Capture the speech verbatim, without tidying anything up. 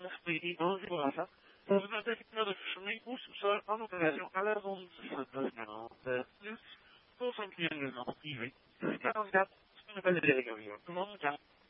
e onze graça. Das wird der Gegner durch Schmied, Fußball, Anoperation, aller so ein das genau. Das ist so von vielen noch, die, das kann uns ja, das ist eine Bälle der Region.